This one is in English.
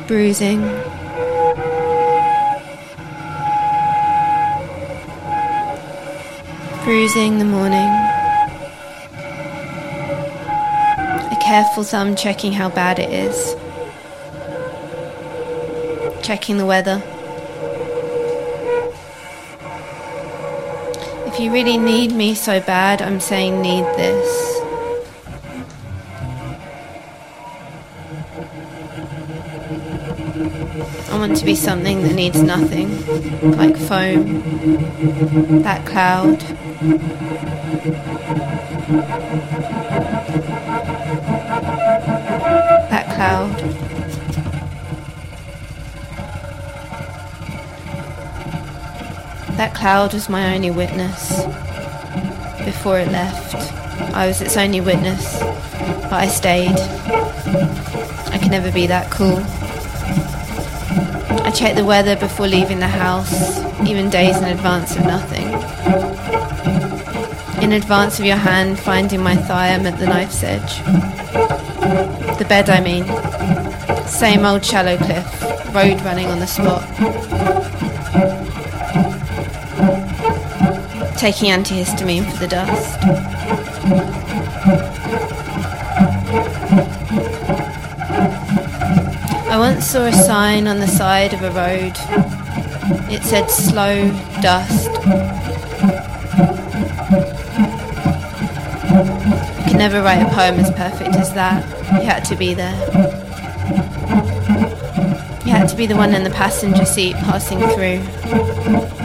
bruising. Bruising the morning. A careful thumb checking how bad it is. Checking the weather. If you really need me so bad, I'm saying need this. I want to be something that needs nothing, like foam, that cloud. That cloud. That cloud was my only witness. Before it left, I was its only witness, but I stayed. I can never be that cool. I check the weather before leaving the house, even days in advance of nothing. In advance of your hand finding my thigh, I'm at the knife's edge. The bed, I mean. Same old shallow cliff, road running on the spot. Taking antihistamine for the dust. I once saw a sign on the side of a road. It said slow dust. I could never write a poem as perfect as that. You had to be there. You had to be the one in the passenger seat passing through.